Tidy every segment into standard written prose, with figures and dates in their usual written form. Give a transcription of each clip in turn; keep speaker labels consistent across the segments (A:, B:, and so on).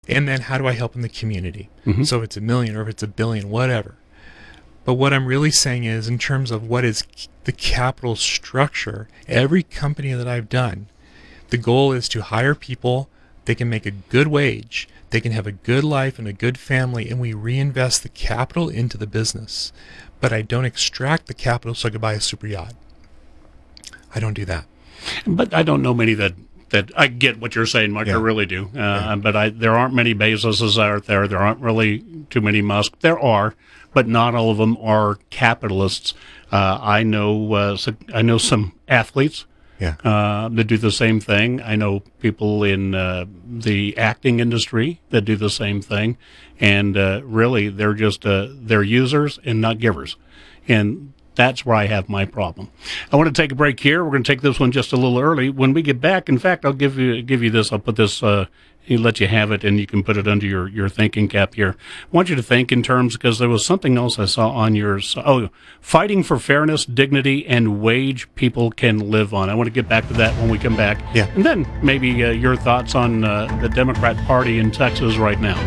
A: And then how do I help in the community? So if it's $1 million or if it's $1 billion, whatever. But what I'm really saying is, in terms of what is the capital structure, every company that I've done, the goal is to hire people. They can make a good wage. They can have a good life and a good family, and we reinvest the capital into the business. But I don't extract the capital so I can buy a super yacht. I don't do that.
B: But I don't know many that I get what you're saying, Mike. I really do. But there aren't many Bezoses out there. There aren't really too many Musk. There are, but not all of them are capitalists. I know some athletes that do the same thing. I know people in the acting industry that do the same thing. And really, they're just they're users and not givers. And that's where I have my problem. I want to take a break here. We're going to take this one just a little early. When we get back, in fact, I'll give you this. I'll put this, let you have it, and you can put it under your thinking cap here. I want you to think in terms, because there was something else I saw on yours. Fighting for fairness, dignity, and wage people can live on. I want to get back to that when we come back.
A: Yeah.
B: And then maybe your thoughts on the Democrat Party in Texas right now.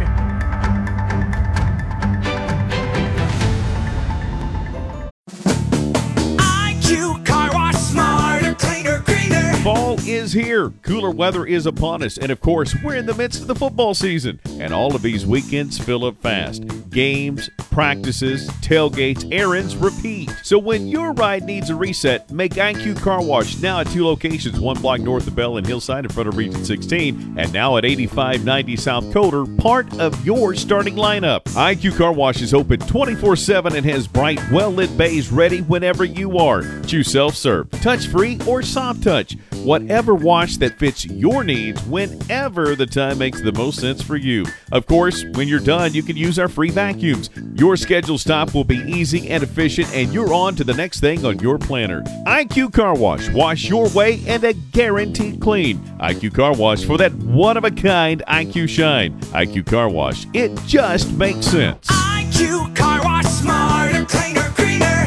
C: Fall is here. Cooler weather is upon us. And of course, we're in the midst of the football season. And all of these weekends fill up fast. Games, practices, tailgates, errands, repeat. So when your ride needs a reset, make IQ Car Wash now at 2 locations, 1 block north of Bell and Hillside in front of Region 16, and now at 8590 South Coder, part of your starting lineup. IQ Car Wash is open 24/7 and has bright, well-lit bays ready whenever you are. Choose self-serve, touch-free, or soft touch. Whatever wash that fits your needs whenever the time makes the most sense for you. Of course, when you're done, you can use our free vacuums. Your scheduled stop will be easy and efficient, and you're on to the next thing on your planner. IQ Car Wash. Wash your way and a guaranteed clean. IQ Car Wash for that one-of-a-kind IQ shine. IQ Car Wash. It just makes sense.
D: IQ Car Wash. Smarter, cleaner, greener.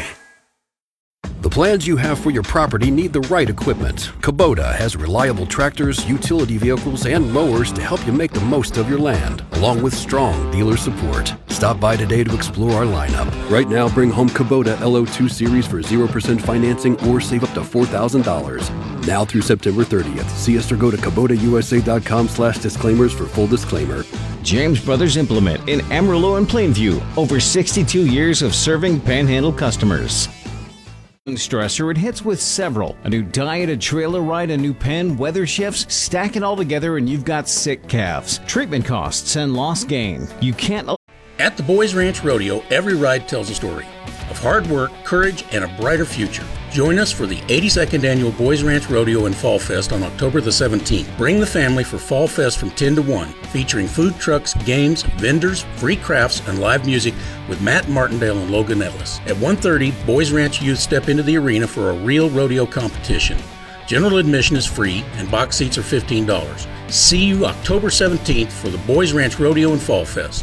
E: The plans you have for your property need the right equipment. Kubota has reliable tractors, utility vehicles, and mowers to help you make the most of your land, along with strong dealer support. Stop by today to explore our lineup. Right now, bring home Kubota LO2 Series for 0% financing or save up to $4,000. Now through September 30th. See us or go to KubotaUSA.com/disclaimers for full disclaimer.
F: James Brothers Implement in Amarillo and Plainview. Over 62 years of serving Panhandle customers. Stressor, it hits with several. A new diet, a trailer ride, a new pen, weather shifts. Stack it all together and you've got sick calves, treatment costs, and lost gain. You can't...
G: At the Boys Ranch Rodeo, every ride tells a story of hard work, courage, and a brighter future. Join us for the 82nd Annual Boys Ranch Rodeo and Fall Fest on October the 17th. Bring the family for Fall Fest from 10 to 1, featuring food trucks, games, vendors, free crafts, and live music with Matt Martindale and Logan Ellis. At 1:30, Boys Ranch youth step into the arena for a real rodeo competition. General admission is free, and box seats are $15. See you October 17th for the Boys Ranch Rodeo and Fall Fest.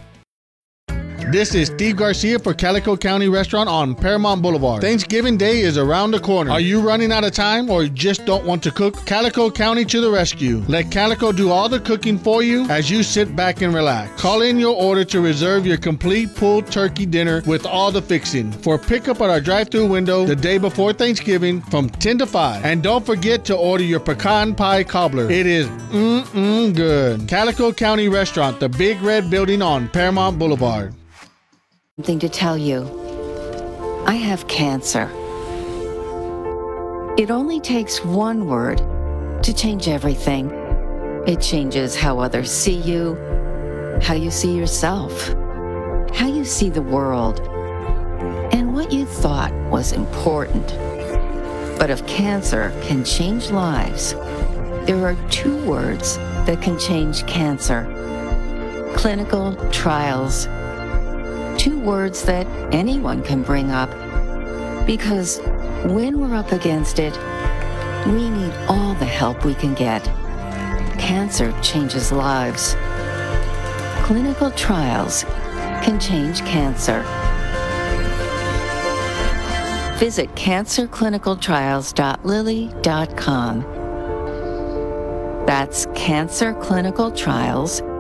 H: This is Steve Garcia for Calico County Restaurant on Paramount Boulevard. Thanksgiving Day is around the corner. Are you running out of time or just don't want to cook? Calico County to the rescue. Let Calico do all the cooking for you as you sit back and relax. Call in your order to reserve your complete pulled turkey dinner with all the fixing for pickup at our drive-thru window the day before Thanksgiving from 10 to 5. And don't forget to order your pecan pie cobbler. It is good. Calico County Restaurant, the big red building on Paramount Boulevard.
I: Something to tell you. I have cancer. It only takes one word to change everything. It changes how others see you, how you see yourself, how you see the world, and what you thought was important. But if cancer can change lives, there are 2 words that can change cancer. Clinical trials. 2 words that anyone can bring up, because when we're up against it, we need all the help we can get. Cancer changes lives. Clinical trials can change cancer. Visit cancerclinicaltrials.lilly.com. That's cancerclinicaltrials.lilly.com.